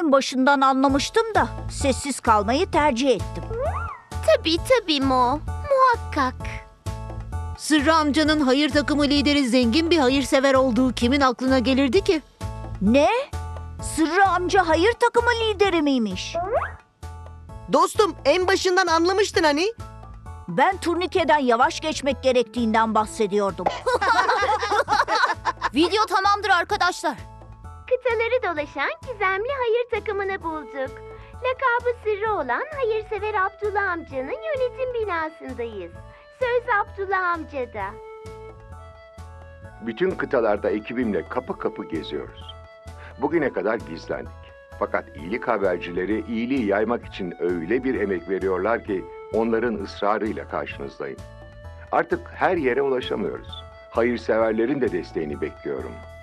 en başından anlamıştım da sessiz kalmayı tercih ettim. Tabii Mo. Muhakkak. Sırrı amcanın hayır takımı lideri zengin bir hayırsever olduğu kimin aklına gelirdi ki? Ne? Sırrı amca hayır takımı lideri miymiş? Dostum, en başından anlamıştın hani. Ben turnikeden yavaş geçmek gerektiğinden bahsediyordum. Video tamamdır arkadaşlar. Kıtaları dolaşan gizemli hayır takımını bulduk. Lakabı sırrı olan hayırsever Abdullah amcanın yönetim binasındayız. Söz Abdullah amcada. Bütün kıtalarda ekibimle kapı kapı geziyoruz. Bugüne kadar gizlendik. Fakat iyilik habercileri iyiliği yaymak için öyle bir emek veriyorlar ki onların ısrarıyla karşınızdayım. Artık her yere ulaşamıyoruz. Hayırseverlerin de desteğini bekliyorum.